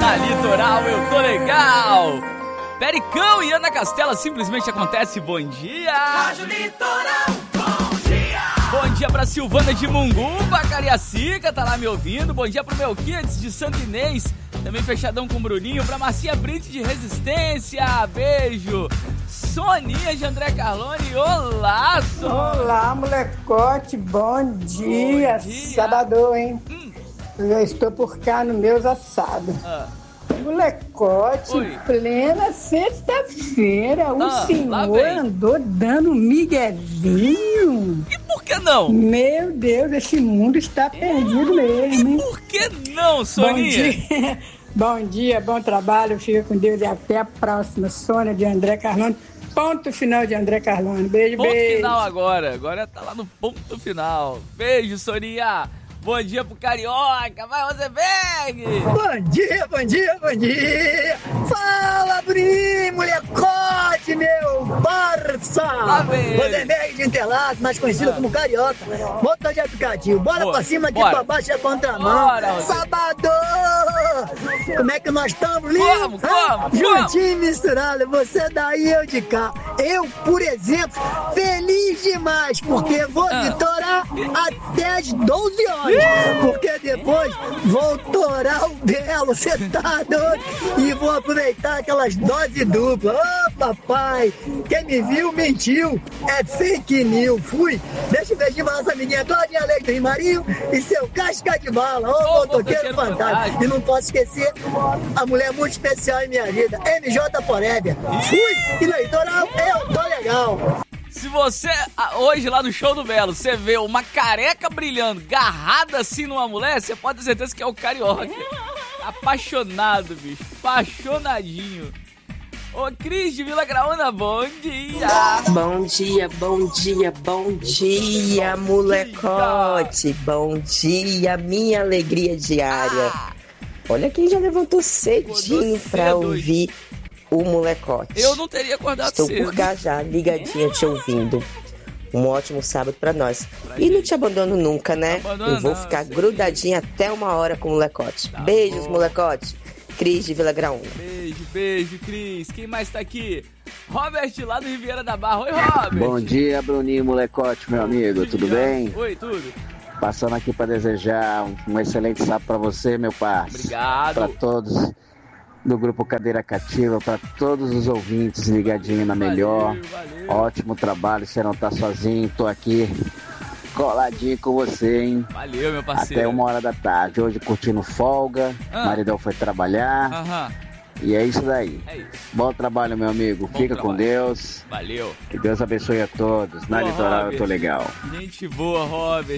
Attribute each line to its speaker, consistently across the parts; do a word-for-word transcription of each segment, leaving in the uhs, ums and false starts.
Speaker 1: Na Litoral eu tô legal. Pericão e Ana Castela simplesmente acontece. Bom dia.
Speaker 2: Rádio Litoral, bom dia.
Speaker 1: Bom dia pra Silvana de Munguba, Cariacica, tá lá me ouvindo. Bom dia pro Melquiades de Santo Inês, também fechadão com o Bruninho. Pra Marcinha Brito de Resistência, beijo. Soninha de André Carlone, olá, Soninha.
Speaker 3: Olá, molecote, bom dia.
Speaker 1: Bom dia.
Speaker 3: Sábado, hein?
Speaker 1: Hum.
Speaker 3: Eu estou por cá no meus assados.
Speaker 1: Ah.
Speaker 3: Molecote,
Speaker 1: Oi.
Speaker 3: plena sexta-feira, o
Speaker 1: Ah, lá
Speaker 3: senhor
Speaker 1: vem.
Speaker 3: andou dando miguezinho.
Speaker 1: E por que não?
Speaker 3: Meu Deus, esse mundo está perdido mesmo, hein?
Speaker 1: Por que não,
Speaker 3: Bom
Speaker 1: Soninha?
Speaker 3: dia, bom dia, bom trabalho, fica com Deus e até a próxima. Sônia de André Carlone, ponto final de André Carlone, beijo,
Speaker 1: Ponto
Speaker 3: beijo.
Speaker 1: final agora, agora tá lá no ponto final. Beijo, Soninha. Bom dia pro Carioca, vai, Rosenberg.
Speaker 4: Bom dia, bom dia, bom dia! Fala, Brim, molecote, meu parça!
Speaker 1: Lá vem ele.
Speaker 4: Rosenberg de Interlagos, mais conhecido como Carioca, motor de aplicativo. Bora
Speaker 1: Boa,
Speaker 4: pra cima, aqui
Speaker 1: bora.
Speaker 4: pra baixo é contramão.
Speaker 1: Bora, Rosenberg.
Speaker 4: Sábado! Como é que nós estamos, Brim?
Speaker 1: Como, como, como?
Speaker 4: Juntinho e misturado, você daí, eu de cá. Eu, por exemplo, feliz demais, porque vou
Speaker 1: Ah.
Speaker 4: de torar até as doze horas. Porque depois vou torar o belo, cê tá doido? E vou aproveitar aquelas doses duplas. Ô, papai, quem me viu mentiu. É fake news. Fui. Deixa eu beijinho pra nossa menina Todinha Alegre do Rimarinho e seu casca de bala. Ô,
Speaker 1: Ô,
Speaker 4: motoqueiro
Speaker 1: motoqueiro
Speaker 4: fantástico.
Speaker 1: fantástico.
Speaker 4: E não posso esquecer a mulher muito especial em minha vida, M J Forever. Fui. E no litoral eu tô legal.
Speaker 1: Se você, ah, hoje lá no show do Belo, você vê uma careca brilhando, garrada assim numa mulher, você pode ter certeza que é o Carioca. Apaixonado, bicho. Apaixonadinho. Ô, Cris de Vila Graúna, bom dia.
Speaker 5: Bom dia, bom dia, bom dia, molecote. Bom dia, minha alegria diária.
Speaker 1: Ah,
Speaker 5: Olha quem já levantou cedinho
Speaker 1: Acordou
Speaker 5: pra
Speaker 1: cedo
Speaker 5: ouvir o molecote.
Speaker 1: eu não teria acordado
Speaker 5: Estou
Speaker 1: cedo.
Speaker 5: por cá já, ligadinha te ouvindo. Um ótimo sábado pra nós. E não te abandono nunca, né?
Speaker 1: Abandona
Speaker 5: Eu vou
Speaker 1: não,
Speaker 5: ficar
Speaker 1: sei.
Speaker 5: grudadinha até uma hora com o molecote.
Speaker 1: Tá
Speaker 5: Beijos,
Speaker 1: bom.
Speaker 5: molecote. Cris de Vila Graúna.
Speaker 1: Beijo, beijo, Cris. Quem mais tá aqui? Robert, lá do Riviera da Barra. Oi, Robert.
Speaker 6: Bom dia, Bruninho Molecote, meu amigo, tudo
Speaker 1: Dia.
Speaker 6: bem?
Speaker 1: Oi, tudo.
Speaker 6: Passando aqui para desejar um, um excelente sábado para você, meu parceiro.
Speaker 1: Obrigado.
Speaker 6: Para todos do Grupo Cadeira Cativa, para todos os ouvintes ligadinho na melhor.
Speaker 1: Valeu, valeu.
Speaker 6: Ótimo trabalho, você não tá sozinho, tô aqui coladinho com você, hein?
Speaker 1: Valeu, meu parceiro.
Speaker 6: Até uma hora da tarde. Hoje curtindo folga,
Speaker 1: Ah.
Speaker 6: maridão foi trabalhar
Speaker 1: Aham,
Speaker 6: e é isso daí.
Speaker 1: é isso.
Speaker 6: Bom trabalho, meu amigo.
Speaker 1: Bom
Speaker 6: Fica
Speaker 1: trabalho.
Speaker 6: com Deus.
Speaker 1: Valeu.
Speaker 6: Que Deus abençoe a todos. Na
Speaker 1: Boa,
Speaker 6: Litoral
Speaker 1: Robert.
Speaker 6: eu tô legal.
Speaker 1: Gente boa, Robert.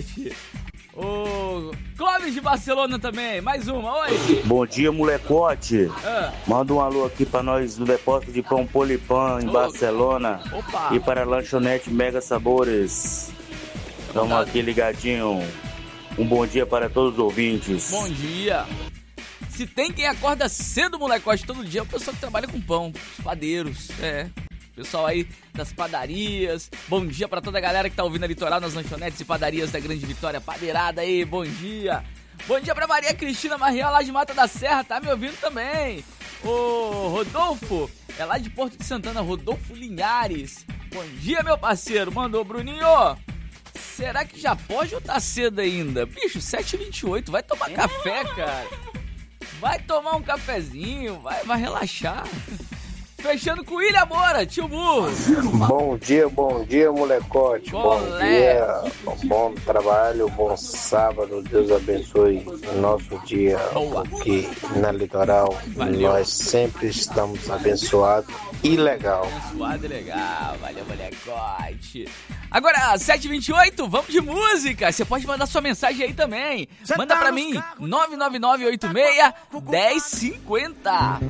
Speaker 1: Ô, Clóvis de Barcelona também. Mais uma, oi.
Speaker 7: Bom dia, molecote.
Speaker 1: Ah,
Speaker 7: Manda um alô aqui pra nós do depósito de Pão Polipan em
Speaker 1: Ô,
Speaker 7: Barcelona.
Speaker 1: opa.
Speaker 7: E para a lanchonete Mega Sabores. Estamos
Speaker 1: Vontade.
Speaker 7: aqui ligadinho. Um bom dia para todos os ouvintes.
Speaker 1: Bom dia. Se tem quem acorda cedo, molecote, todo dia, é o pessoal que trabalha com pão. Os padeiros, é. Pessoal aí das padarias. Bom dia pra toda a galera que tá ouvindo a Litoral nas lanchonetes e padarias da Grande Vitória. Padeirada aí, bom dia. Bom dia pra Maria Cristina Mariel, lá de Mata da Serra, tá me ouvindo também. Ô, Rodolfo, é lá de Porto de Santana, Rodolfo Linhares. Bom dia, meu parceiro. Mandou, Bruninho. Será que já pode ou tá cedo ainda? Bicho, sete e vinte e oito, vai tomar café, cara. Vai tomar um cafezinho, vai, vai relaxar. Fechando com William Moura, tio Burro.
Speaker 8: Bom dia, bom dia, molecote. Bom
Speaker 1: Olé.
Speaker 8: dia, bom trabalho, bom sábado. Deus abençoe o nosso dia,
Speaker 1: Boa.
Speaker 8: porque na Litoral
Speaker 1: Valeu.
Speaker 8: nós sempre estamos abençoados e legal.
Speaker 1: Abençoado e legal, valeu, molecote. Agora, sete e vinte e oito, vamos de música. Você pode mandar sua mensagem aí também. Manda pra mim, nove nove nove oito seis, um zero cinco zero.